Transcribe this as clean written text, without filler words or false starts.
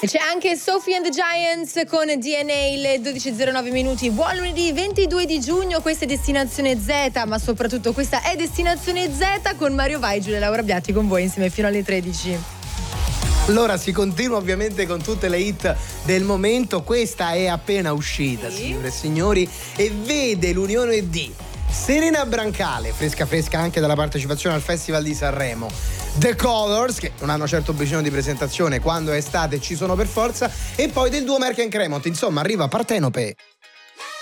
C'è anche Sophie and the Giants con DNA, le 12:09 minuti. Buon lunedì 22 di giugno, questa è Destinazione Z, ma soprattutto questa è Destinazione Z con Mario Vai, Giulia e Laura Biatti con voi insieme fino alle 13. Allora si continua ovviamente con tutte le hit del momento. Questa è appena uscita, sì, signore e signori, e vede l'unione di Serena Brancale, fresca fresca anche dalla partecipazione al Festival di Sanremo, The Colors, che non hanno certo bisogno di presentazione, quando è estate ci sono per forza, e poi del duo Merck and Cremont. Insomma, arriva Partenope.